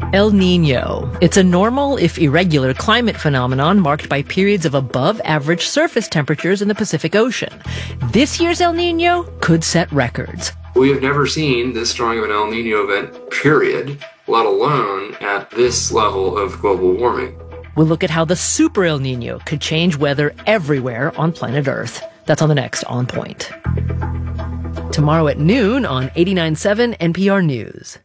El Niño. It's a normal, if irregular, climate phenomenon marked by periods of above-average surface temperatures in the Pacific Ocean. This year's El Niño could set records. We have never seen this strong of an El Niño event, period, let alone at this level of global warming. We'll look at how the Super El Niño could change weather everywhere on planet Earth. That's on the next On Point. Tomorrow at noon on 89.7 NPR News.